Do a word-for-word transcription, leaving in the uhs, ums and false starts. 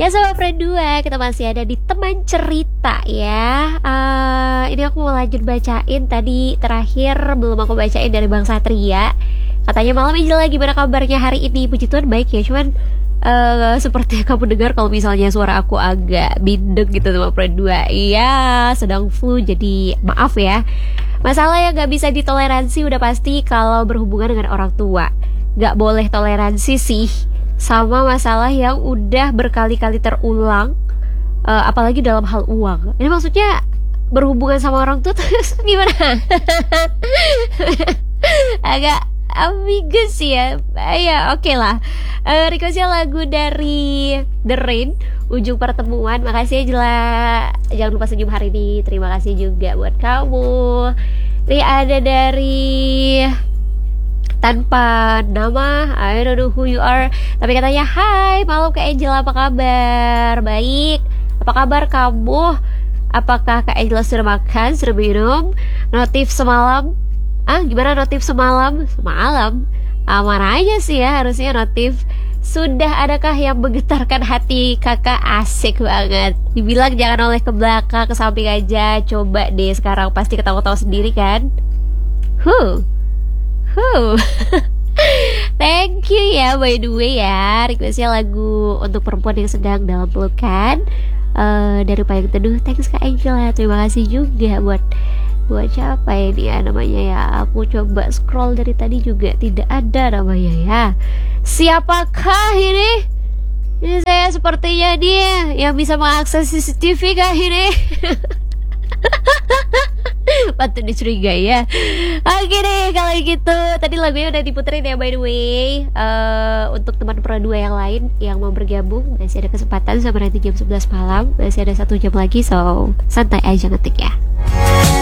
Ya sama Friend dua, kita masih ada di teman cerita ya. uh, Ini aku mau lanjut bacain. Tadi terakhir belum aku bacain dari Bang Satria. Katanya malam Angela gimana kabarnya hari ini? Puji Tuhan baik ya, cuman uh, seperti yang kamu dengar kalau misalnya suara aku agak bindeng gitu sama Friend dua. Iya, sedang flu jadi maaf ya. Masalah yang gak bisa ditoleransi udah pasti kalau berhubungan dengan orang tua. Gak boleh toleransi sih sama masalah yang udah berkali-kali terulang, uh, apalagi dalam hal uang. Ini maksudnya berhubungan sama orang tua terus gimana? Agak ambigus ya. Ya oke okay lah. uh, Requestnya lagu dari The Rain, Ujung Pertemuan. Makasih ya Jela. Jangan lupa senyum hari ini. Terima kasih juga buat kamu. Ini ada dari tanpa nama, I don't know who you are, tapi katanya hai malam Kak Angela, apa kabar? Baik. Apa kabar kamu? Apakah Kak Angela sudah makan, sudah minum? Notif semalam? Ah gimana notif semalam? Semalam? Aman aja sih ya, harusnya notif. Sudah adakah yang menggetarkan hati kakak? Asik banget. Dibilang jangan oleh ke belakang, ke samping aja. Coba deh sekarang, pasti ketawa-tawa sendiri kan? Huh Huh. Thank you ya by the way ya. Requestnya lagu untuk perempuan yang sedang dalam pelukan, uh, dari Payung Teduh. Thanks Kak Angela. Terima kasih juga buat Buat siapa ini ya namanya ya. Aku coba scroll dari tadi juga tidak ada namanya ya. Siapakah ini? Ini saya sepertinya dia yang bisa mengakses C C T V kah ini? Patut dicurigai ya. Oke deh kalau gitu. Tadi lagunya udah diputerin ya by the way. uh, Untuk teman pro dua yang lain yang mau bergabung, masih ada kesempatan sampai nanti jam sebelas malam. Masih ada satu jam lagi, so santai aja ngetik ya.